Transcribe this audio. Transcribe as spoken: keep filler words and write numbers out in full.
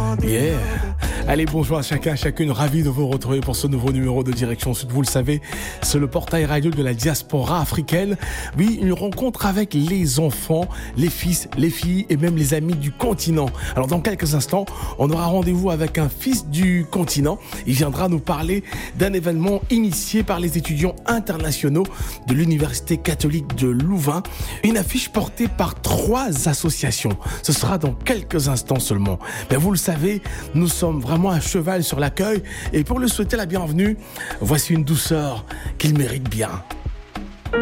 Yeah. Allez, bonjour à chacun, à chacune, ravi de vous retrouver pour ce nouveau numéro de Direction Sud. Vous le savez, c'est le portail radio de la diaspora africaine. Oui, une rencontre avec les enfants, les fils, les filles et même les amis du continent. Alors, dans quelques instants, on aura rendez-vous avec un fils du continent. Il viendra nous parler d'un événement initié par les étudiants internationaux de l'Université catholique de Louvain. Une affiche portée par trois associations. Ce sera dans quelques instants seulement. Mais vous le savez, nous sommes vraiment à cheval sur l'accueil et pour lui souhaiter la bienvenue, voici une douceur qu'il mérite bien.